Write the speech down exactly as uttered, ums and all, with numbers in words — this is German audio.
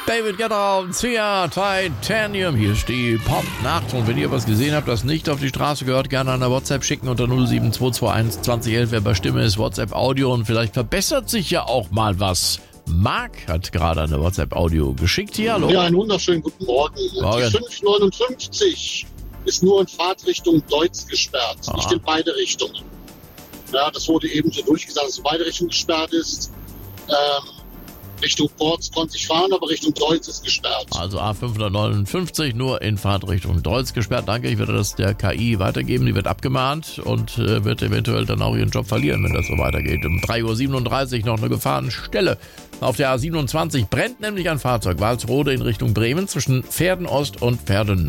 David Guetta und Sia, Titanium. Hier ist die Pop-Nacht. Und wenn ihr was gesehen habt, das nicht auf die Straße gehört, gerne an der WhatsApp schicken unter null sieben zwei zwei eins zwanzig elf. Wer bei Stimme ist, WhatsApp Audio. Und vielleicht verbessert sich ja auch mal was. Marc hat gerade eine WhatsApp Audio geschickt. Hier, hallo. Ja, einen wunderschönen guten Morgen. Morgen. Die fünf neunundfünfzig ist nur in Fahrtrichtung Deutz gesperrt, Aha. nicht in beide Richtungen. Ja, das wurde eben so durchgesagt, dass in beide Richtungen gesperrt ist. Ähm, Richtung Porz konnte ich fahren, aber Richtung Deutz ist gesperrt. Also A fünfhundertneunundfünfzig nur in Fahrtrichtung Deutz gesperrt. Danke, ich werde das der K I weitergeben. Die wird abgemahnt und äh, wird eventuell dann auch ihren Job verlieren, wenn das so weitergeht. Um drei Uhr siebenunddreißig noch eine Gefahrenstelle. Auf der A siebenundzwanzig brennt nämlich ein Fahrzeug Walsrode in Richtung Bremen zwischen Pferden Ost und Pferden